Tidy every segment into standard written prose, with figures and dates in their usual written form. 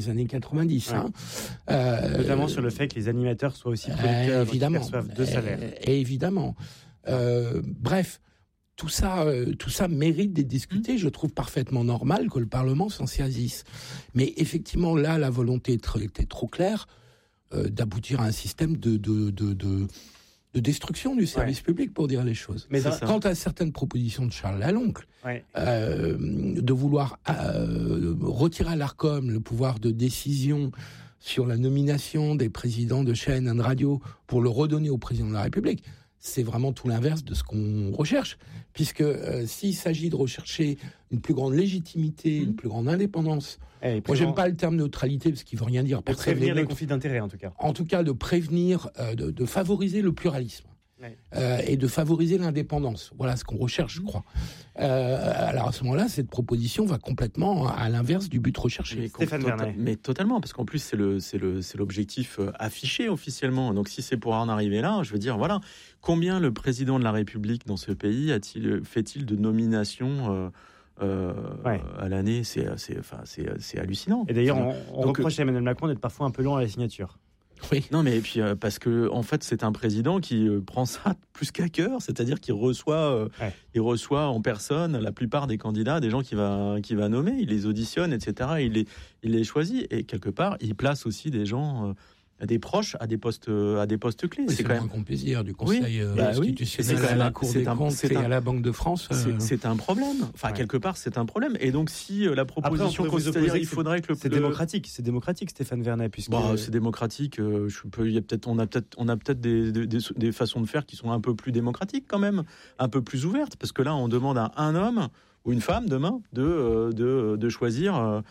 les années 90. Ouais. Notamment sur le fait que les animateurs soient aussi producteurs, qui perçoivent 2 salaires. Évidemment. Bref, tout ça mérite d'être discuté. Je trouve parfaitement normal que le Parlement s'en saisisse. Mais effectivement, là, la volonté était trop claire d'aboutir à un système de destruction du service public, pour dire les choses. Mais quant à certaines propositions de Charles Laloncle, de vouloir retirer à l'Arcom le pouvoir de décision sur la nomination des présidents de chaînes et de radio pour le redonner au président de la République, c'est vraiment tout l'inverse de ce qu'on recherche. Puisque s'il s'agit de rechercher une plus grande légitimité, une plus grande indépendance, moi j'aime pas le terme neutralité parce qu'il veut rien dire. Pour prévenir les conflits d'intérêts, en tout cas. En tout cas, de prévenir, de favoriser le pluralisme. Et de favoriser l'indépendance. Voilà ce qu'on recherche, je crois. Alors à ce moment-là, cette proposition va complètement à l'inverse du but recherché. Stéphane Vernet. Mais totalement, parce qu'en plus c'est l'objectif affiché officiellement. Donc si c'est pour en arriver là, je veux dire, voilà, combien le président de la République dans ce pays fait-il de nominations à l'année? C'est hallucinant. Et d'ailleurs, on reproche à Emmanuel Macron d'être parfois un peu long à la signature. Oui. Non, mais et puis parce que en fait, c'est un président qui prend ça plus qu'à cœur, c'est-à-dire qu'il reçoit, il reçoit en personne la plupart des candidats, des gens qu'il va nommer, il les auditionne, etc. Il les choisit et quelque part, il place aussi des gens. Des proches à des postes clés. Oui, c'est quand même un grand plaisir du Conseil institutionnel à la Cour des comptes et à la Banque de France. C'est un problème. Enfin, quelque part, c'est un problème. Et donc, si la proposition considère il faudrait que c'est démocratique, Stéphane Vernet, puisque c'est démocratique. On a peut-être des façons de faire qui sont un peu plus démocratiques quand même, un peu plus ouvertes, parce que là, on demande à un homme ou une femme demain de choisir.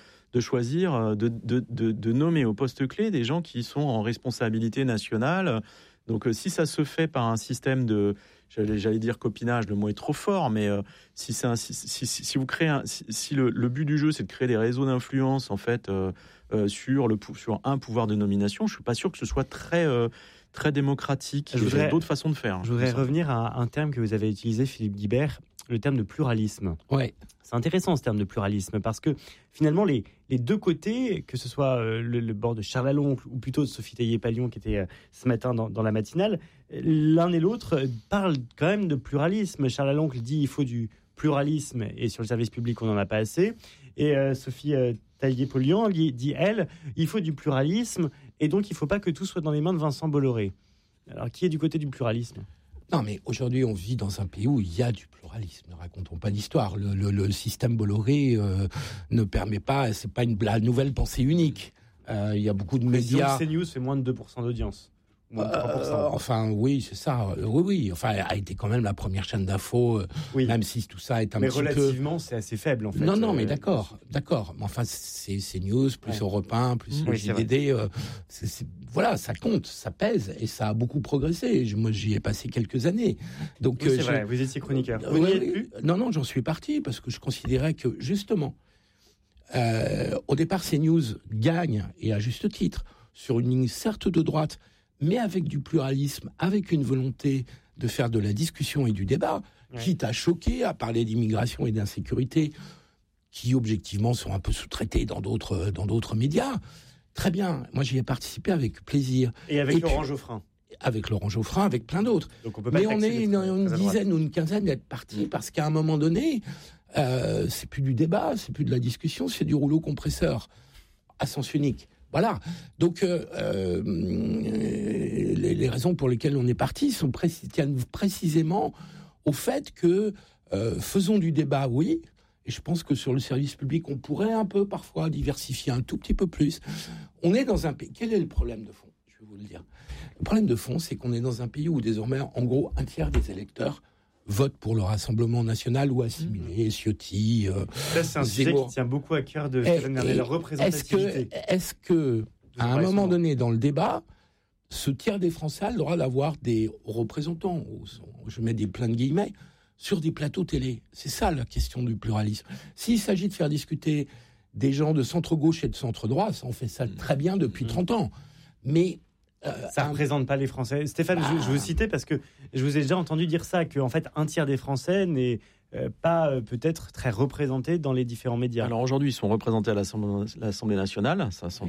De nommer au poste clé des gens qui sont en responsabilité nationale. Donc, si ça se fait par un système de, j'allais dire copinage, le mot est trop fort, mais si vous créez si le but du jeu c'est de créer des réseaux d'influence en fait sur un pouvoir de nomination, je suis pas sûr que ce soit très démocratique. Il y a d'autres façons de faire. Je voudrais revenir à un terme que vous avez utilisé, Philippe Guibert, le terme de pluralisme. Ouais. C'est intéressant ce terme de pluralisme parce que finalement les deux côtés, que ce soit le bord de Charles Laloncle ou plutôt de Sophie Taillé-Pallion qui était ce matin dans la matinale, l'un et l'autre parlent quand même de pluralisme. Charles Laloncle dit il faut du pluralisme et sur le service public on n'en a pas assez. Et Sophie Taillé-Pallion dit elle il faut du pluralisme et donc il ne faut pas que tout soit dans les mains de Vincent Bolloré. Alors qui est du côté du pluralisme ? Non, mais aujourd'hui, on vit dans un pays où il y a du pluralisme. Ne racontons pas d'histoire. Le système Bolloré ne permet pas, c'est pas la nouvelle pensée unique. Il y a beaucoup de médias. CNews fait moins de 2% d'audience. Moins de 3%. Enfin, oui, c'est ça. Oui. Enfin, elle a été quand même la première chaîne d'info, même si tout ça est un petit peu... Mais relativement, c'est assez faible, en fait. Non, mais d'accord. Mais enfin, c'est CNews, plus Europe 1, plus le JDD. Voilà, ça compte, ça pèse, et ça a beaucoup progressé. Moi, j'y ai passé quelques années. Donc, c'est vrai, vous étiez chroniqueur. Vous n'y êtes plus ? Non, j'en suis parti, parce que je considérais que, justement, au départ, CNews gagne, et à juste titre, sur une ligne certes de droite, mais avec du pluralisme, avec une volonté de faire de la discussion et du débat, quitte à choquer, à parler d'immigration et d'insécurité, qui objectivement sont un peu sous-traités dans d'autres médias. Très bien, moi j'y ai participé avec plaisir. Et avec Laurent Geoffrin. Avec Laurent Geoffrin, avec plein d'autres. Donc on peut pas mais on est une dizaine ou une quinzaine d'être partis parce qu'à un moment donné, c'est plus du débat, c'est plus de la discussion, c'est du rouleau compresseur à sens unique. Voilà. Donc les raisons pour lesquelles on est parti tiennent précisément au fait que faisons du débat, oui. Et je pense que sur le service public, on pourrait un peu parfois diversifier un tout petit peu plus. On est dans un pays. Quel est le problème de fond ? Je vais vous le dire. Le problème de fond, c'est qu'on est dans un pays où désormais, en gros, un tiers des électeurs votent pour le Rassemblement national ou assimilé, Ciotti. Ça, c'est un sujet qui tient beaucoup à cœur de Stéphane Vernet, la représentativité. Est-ce que à un moment donné dans le débat, ce tiers des Français a le droit d'avoir des représentants, je mets des plein de guillemets, sur des plateaux télé? C'est ça la question du pluralisme. S'il s'agit de faire discuter des gens de centre-gauche et de centre-droit, ça on fait ça très bien depuis 30 ans. Mais ça ne représente pas les Français. Stéphane, je vous citais parce que je vous ai déjà entendu dire ça, qu'en fait, un tiers des Français pas peut-être très représentés dans les différents médias. Alors aujourd'hui, ils sont représentés à l'Assemblée nationale, ça